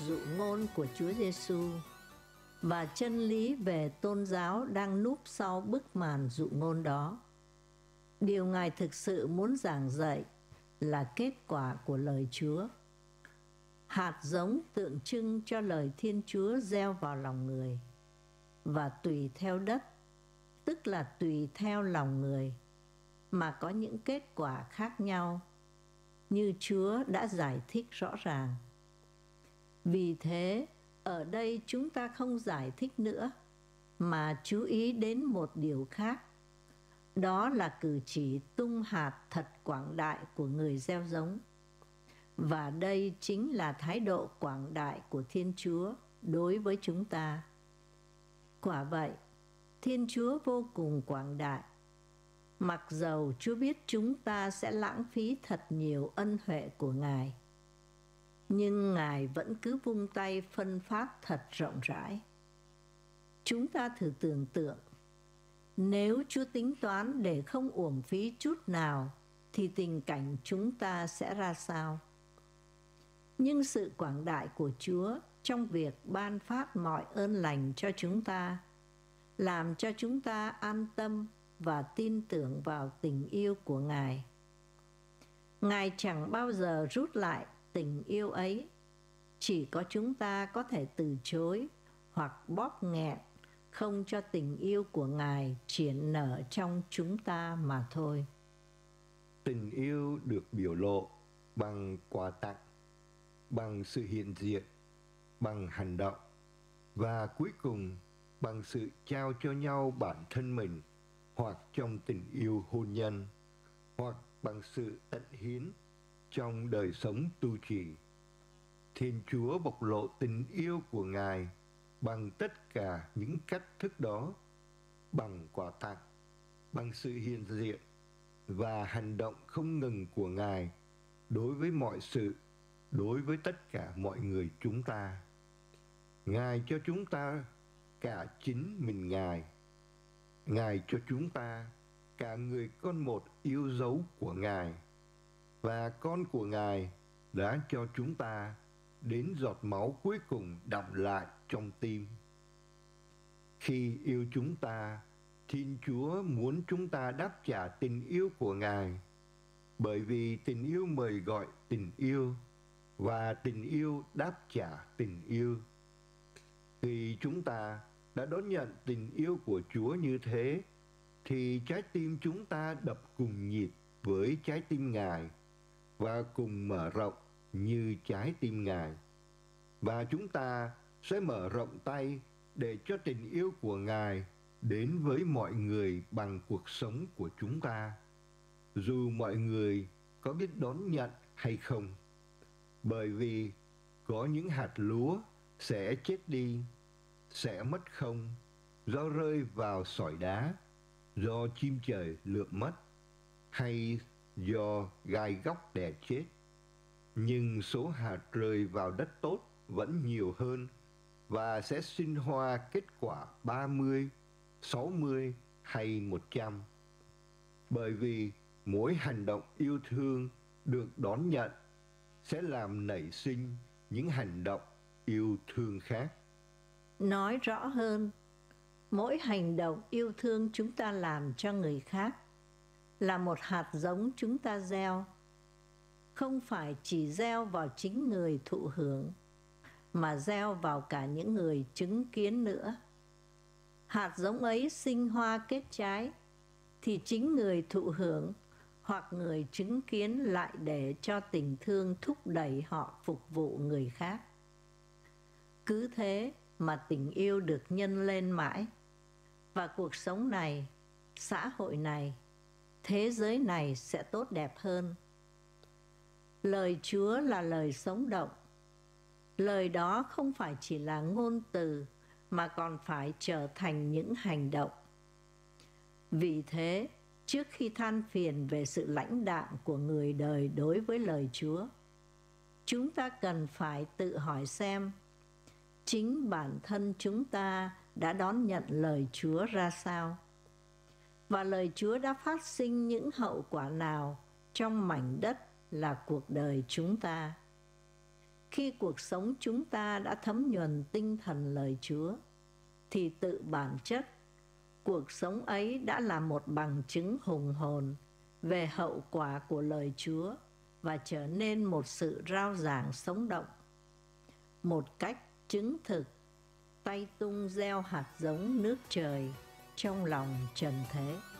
dụ ngôn của Chúa Giêsu và chân lý về tôn giáo đang núp sau bức màn dụ ngôn đó. Điều Ngài thực sự muốn giảng dạy là kết quả của lời Chúa. Hạt giống tượng trưng cho lời Thiên Chúa gieo vào lòng người, và tùy theo đất, tức là tùy theo lòng người, mà có những kết quả khác nhau, như Chúa đã giải thích rõ ràng. Vì thế, ở đây chúng ta không giải thích nữa, mà chú ý đến một điều khác. Đó là cử chỉ tung hạt thật quảng đại của người gieo giống. Và đây chính là thái độ quảng đại của Thiên Chúa đối với chúng ta. Quả vậy, Thiên Chúa vô cùng quảng đại. Mặc dầu Chúa biết chúng ta sẽ lãng phí thật nhiều ân huệ của Ngài, nhưng Ngài vẫn cứ vung tay phân phát thật rộng rãi. Chúng ta thử tưởng tượng, nếu Chúa tính toán để không uổng phí chút nào, thì tình cảnh chúng ta sẽ ra sao? Nhưng sự quảng đại của Chúa trong việc ban phát mọi ơn lành cho chúng ta, làm cho chúng ta an tâm và tin tưởng vào tình yêu của Ngài. Ngài chẳng bao giờ rút lại tình yêu ấy, chỉ có chúng ta có thể từ chối hoặc bóp nghẹn, không cho tình yêu của Ngài triển nở trong chúng ta mà thôi. Tình yêu được biểu lộ bằng quà tặng, bằng sự hiện diện, bằng hành động, và cuối cùng bằng sự trao cho nhau bản thân mình, hoặc trong tình yêu hôn nhân, hoặc bằng sự tận hiến trong đời sống tu trì. Thiên Chúa bộc lộ tình yêu của Ngài bằng tất cả những cách thức đó, bằng quà tặng, bằng sự hiện diện và hành động không ngừng của Ngài đối với mọi sự, đối với tất cả mọi người chúng ta. Ngài cho chúng ta cả chính mình Ngài. Ngài cho chúng ta cả người con một yêu dấu của Ngài, và con của Ngài đã cho chúng ta đến giọt máu cuối cùng đọng lại trong tim. Khi yêu chúng ta, Thiên Chúa muốn chúng ta đáp trả tình yêu của Ngài, bởi vì tình yêu mời gọi tình yêu, và tình yêu đáp trả tình yêu. Khi chúng ta đã đón nhận tình yêu của Chúa như thế, thì trái tim chúng ta đập cùng nhịp với trái tim Ngài, và cùng mở rộng như trái tim Ngài. Và chúng ta sẽ mở rộng tay để cho tình yêu của Ngài đến với mọi người bằng cuộc sống của chúng ta, dù mọi người có biết đón nhận hay không. Bởi vì có những hạt lúa sẽ chết đi, sẽ mất không, do rơi vào sỏi đá, do chim trời lượm mất, hay do gai góc đè chết. Nhưng số hạt rơi vào đất tốt vẫn nhiều hơn, và sẽ sinh hoa kết quả 30, 60 hay 100. Bởi vì mỗi hành động yêu thương được đón nhận sẽ làm nảy sinh những hành động yêu thương khác. Nói rõ hơn, mỗi hành động yêu thương chúng ta làm cho người khác là một hạt giống chúng ta gieo, không phải chỉ gieo vào chính người thụ hưởng, mà gieo vào cả những người chứng kiến nữa. Hạt giống ấy sinh hoa kết trái, thì chính người thụ hưởng hoặc người chứng kiến lại để cho tình thương thúc đẩy họ phục vụ người khác. Cứ thế mà tình yêu được nhân lên mãi, và cuộc sống này, xã hội này, thế giới này sẽ tốt đẹp hơn. Lời Chúa là lời sống động. Lời đó không phải chỉ là ngôn từ, mà còn phải trở thành những hành động. Vì thế, trước khi than phiền về sự lãnh đạm của người đời đối với lời Chúa, chúng ta cần phải tự hỏi xem chính bản thân chúng ta đã đón nhận lời Chúa ra sao, và lời Chúa đã phát sinh những hậu quả nào trong mảnh đất là cuộc đời chúng ta. Khi cuộc sống chúng ta đã thấm nhuần tinh thần lời Chúa, thì tự bản chất, cuộc sống ấy đã là một bằng chứng hùng hồn về hậu quả của lời Chúa và trở nên một sự rao giảng sống động. Một cách chứng thực, tay tung gieo hạt giống nước trời trong lòng trần thế.